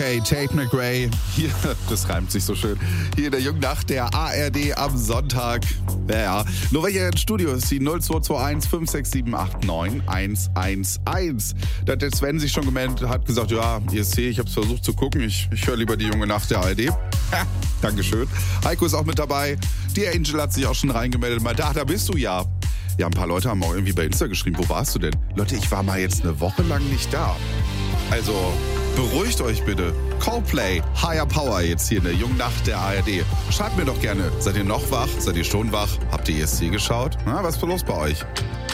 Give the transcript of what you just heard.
Hey, Tate McRae, hier, das reimt sich so schön, hier in der Jungnacht der ARD am Sonntag. Ja, nur welche ins Studio ist die 0221 567 89 111. Da hat der Sven sich schon gemeldet, hat gesagt, ja, ESC, ich hab's versucht zu gucken, ich höre lieber die junge Nacht der ARD. Dankeschön. Heiko ist auch mit dabei, die Angel hat sich auch schon reingemeldet, meinte, ach, da bist du ja. Ja, ein paar Leute haben auch irgendwie bei Insta geschrieben, wo warst du denn? Leute, ich war mal jetzt eine Woche lang nicht da. Also, beruhigt euch bitte. Coldplay, Higher Power jetzt hier in der jungen Nacht der ARD. Schreibt mir doch gerne, seid ihr noch wach? Seid ihr schon wach? Habt ihr ESC geschaut? Na, was ist los bei euch?